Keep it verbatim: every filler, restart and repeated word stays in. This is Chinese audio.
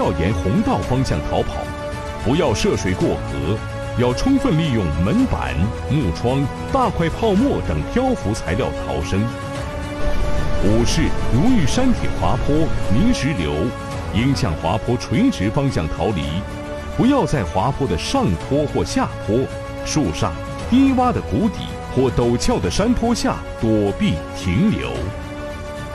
要沿洪道方向逃跑，不要涉水过河，要充分利用门板、木窗、大块泡沫等漂浮材料逃生。五是如遇山体滑坡、泥石流，应向滑坡垂直方向逃离，不要在滑坡的上坡或下坡、树上、低洼的谷底或陡峭的山坡下躲避停留。